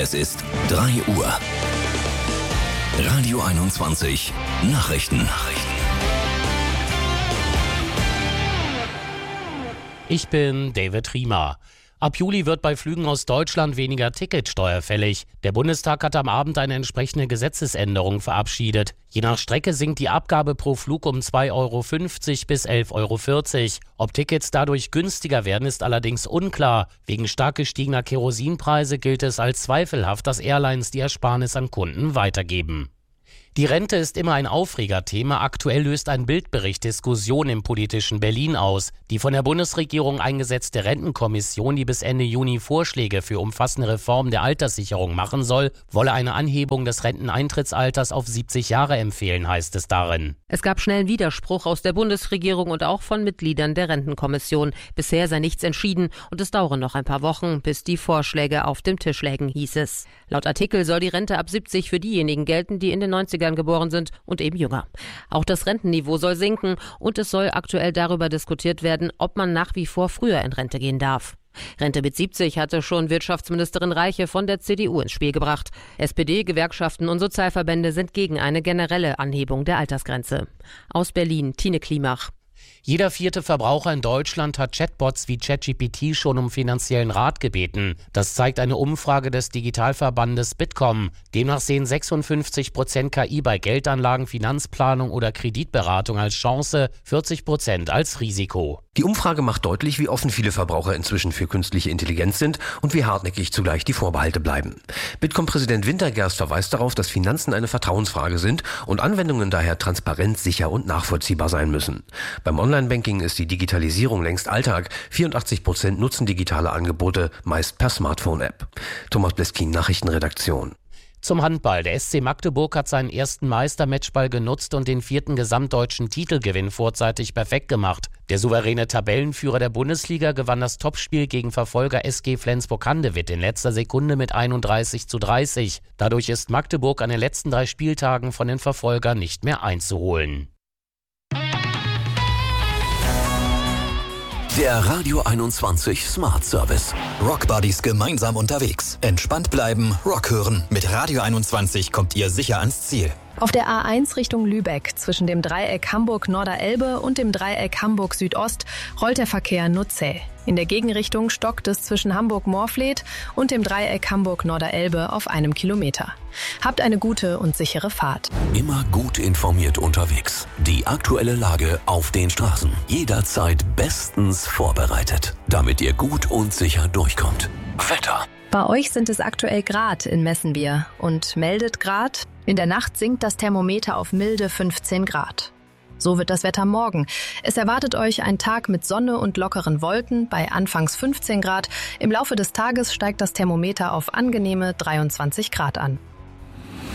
Es ist 3 Uhr. Radio 21 Nachrichten. Ich bin David Riemer. Ab Juli wird bei Flügen aus Deutschland weniger Ticketsteuer fällig. Der Bundestag hat am Abend eine entsprechende Gesetzesänderung verabschiedet. Je nach Strecke sinkt die Abgabe pro Flug um 2,50 Euro bis 11,40 Euro. Ob Tickets dadurch günstiger werden, ist allerdings unklar. Wegen stark gestiegener Kerosinpreise gilt es als zweifelhaft, dass Airlines die Ersparnis an Kunden weitergeben. Die Rente ist immer ein Aufregerthema. Aktuell löst ein Bildbericht Diskussion im politischen Berlin aus. Die von der Bundesregierung eingesetzte Rentenkommission, die bis Ende Juni Vorschläge für umfassende Reformen der Alterssicherung machen soll, wolle eine Anhebung des Renteneintrittsalters auf 70 Jahre empfehlen, heißt es darin. Es gab schnellen Widerspruch aus der Bundesregierung und auch von Mitgliedern der Rentenkommission. Bisher sei nichts entschieden und es dauere noch ein paar Wochen, bis die Vorschläge auf dem Tisch lägen, hieß es. Laut Artikel soll die Rente ab 70 für diejenigen gelten, die in den 90ern geboren sind und eben jünger. Auch das Rentenniveau soll sinken und es soll aktuell darüber diskutiert werden, ob man nach wie vor früher in Rente gehen darf. Rente mit 70 hatte schon Wirtschaftsministerin Reiche von der CDU ins Spiel gebracht. SPD, Gewerkschaften und Sozialverbände sind gegen eine generelle Anhebung der Altersgrenze. Aus Berlin, Tine Klimach. Jeder 4. Verbraucher in Deutschland hat Chatbots wie ChatGPT schon um finanziellen Rat gebeten. Das zeigt eine Umfrage des Digitalverbandes Bitkom. Demnach sehen 56% KI bei Geldanlagen, Finanzplanung oder Kreditberatung als Chance, 40% als Risiko. Die Umfrage macht deutlich, wie offen viele Verbraucher inzwischen für künstliche Intelligenz sind und wie hartnäckig zugleich die Vorbehalte bleiben. Bitkom-Präsident Wintergerst verweist darauf, dass Finanzen eine Vertrauensfrage sind und Anwendungen daher transparent, sicher und nachvollziehbar sein müssen. Beim Online-Banking ist die Digitalisierung längst Alltag. 84% nutzen digitale Angebote, meist per Smartphone-App. Thomas Bleskin, Nachrichtenredaktion. Zum Handball. Der SC Magdeburg hat seinen ersten Meistermatchball genutzt und den 4. gesamtdeutschen Titelgewinn vorzeitig perfekt gemacht. Der souveräne Tabellenführer der Bundesliga gewann das Topspiel gegen Verfolger SG Flensburg-Handewitt in letzter Sekunde mit 31:30. Dadurch ist Magdeburg an den letzten 3 Spieltagen von den Verfolgern nicht mehr einzuholen. Der Radio 21 Smart Service. Rockbuddies gemeinsam unterwegs. Entspannt bleiben, Rock hören. Mit Radio 21 kommt ihr sicher ans Ziel. Auf der A1 Richtung Lübeck zwischen dem Dreieck Hamburg-Norderelbe und dem Dreieck Hamburg-Südost rollt der Verkehr nur zäh. In der Gegenrichtung stockt es zwischen Hamburg-Morfleet und dem Dreieck Hamburg-Norderelbe auf 1 Kilometer. Habt eine gute und sichere Fahrt. Immer gut informiert unterwegs. Die aktuelle Lage auf den Straßen. Jederzeit bestens vorbereitet, damit ihr gut und sicher durchkommt. Wetter. Bei euch sind es aktuell Grad in Messenbier und meldet Grad. In der Nacht sinkt das Thermometer auf milde 15 Grad. So wird das Wetter morgen. Es erwartet euch ein Tag mit Sonne und lockeren Wolken bei anfangs 15 Grad. Im Laufe des Tages steigt das Thermometer auf angenehme 23 Grad an.